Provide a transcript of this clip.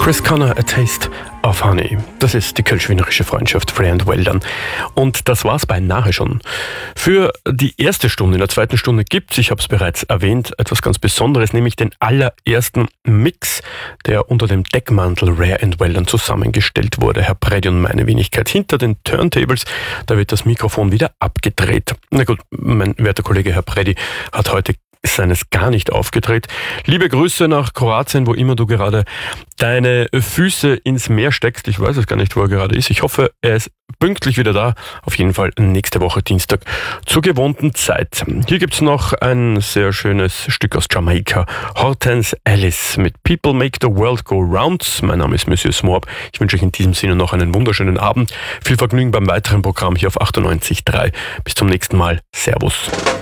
Chris Connor, A Taste of Honey. Das ist die kölsch-wienerische Freundschaft Frey and Well. Und das war's beinahe schon. Für die erste Stunde, in der zweiten Stunde gibt's, ich habe es bereits erwähnt, etwas ganz Besonderes, nämlich den allerersten Mix, der unter dem Deckmantel Rare and Well zusammengestellt wurde. Herr Preddy und meine Wenigkeit hinter den Turntables, da wird das Mikrofon wieder abgedreht. Na gut, mein werter Kollege Herr Preddy hat heute seines gar nicht aufgedreht. Liebe Grüße nach Kroatien, wo immer du gerade deine Füße ins Meer steckst. Ich weiß es gar nicht, wo er gerade ist. Ich hoffe, er ist pünktlich wieder da. Auf jeden Fall nächste Woche Dienstag zur gewohnten Zeit. Hier gibt's noch ein sehr schönes Stück aus Jamaika. Hortense Ellis mit People Make the World Go Round. Mein Name ist Monsieur Smorb. Ich wünsche euch in diesem Sinne noch einen wunderschönen Abend. Viel Vergnügen beim weiteren Programm hier auf 98.3. Bis zum nächsten Mal. Servus.